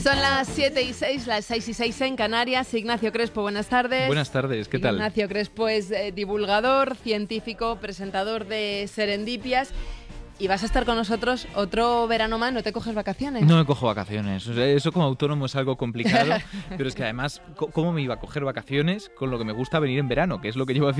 Son las 7:06, las 6:06 en Canarias. Ignacio Crespo, buenas tardes. Buenas tardes, ¿qué tal? Ignacio Crespo es divulgador, científico, presentador de Serendipias. Y vas a estar con nosotros otro verano más. ¿No te coges vacaciones? No me cojo vacaciones. O sea, eso como autónomo es algo complicado. Pero es que además, ¿cómo me iba a coger vacaciones con lo que me gusta venir en verano? Que es lo que llevo haciendo